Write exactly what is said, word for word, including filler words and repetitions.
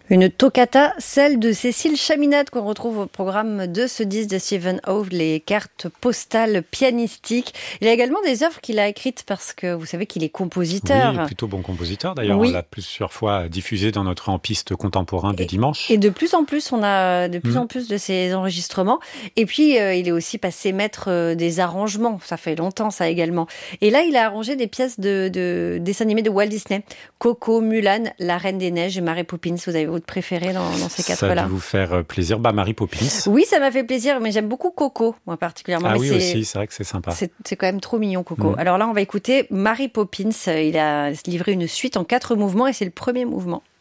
Une toccata, celle de Cécile Chaminade qu'on retrouve au programme de ce disque de Stephen Howe, les cartes postales pianistiques. Il y a également des œuvres qu'il a écrites parce que vous savez qu'il est compositeur. Oui, plutôt bon compositeur. D'ailleurs, oui. on l'a plusieurs fois diffusé dans notre en piste contemporain du et, dimanche. Et de plus en plus, on a de plus mmh. en plus de ses enregistrements. Et puis, euh, il est aussi passé maître euh, des arrangements. Ça fait longtemps, ça également. Et là, il a arrangé des pièces de, de dessins animés de Walt Disney. Coco, Mulan, La Reine des Neiges et Mary Poppins. Vous avez votre préféré dans, dans ces quatre-là? Ça a dû vous faire plaisir. Bah, Mary Poppins. Oui, ça m'a fait plaisir, mais j'aime beaucoup Coco, moi particulièrement. Ah mais oui, c'est, aussi, c'est vrai que c'est sympa. C'est, c'est quand même trop mignon, Coco. Mmh. Alors là, on va écouter Mary Poppins. Il a livré une suite en quatre mouvements et c'est le premier mouvement.